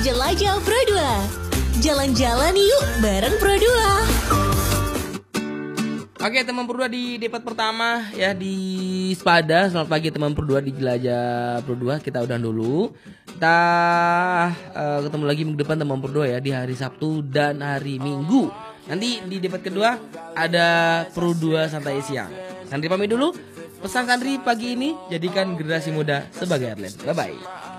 Jelajah Pro 2. Jalan-jalan yuk bareng Pro 2. Oke teman Pro 2 di debat pertama ya di Spada. Selamat pagi teman Pro 2 di Jelajah Pro 2. Kita udah dulu. Kita ketemu lagi minggu depan teman Pro 2 ya di hari Sabtu dan hari Minggu. Nanti di debat kedua ada Pro 2 santai siang. Santri pamit dulu. Pesan santri pagi ini, jadikan generasi muda sebagai atlet. Bye bye.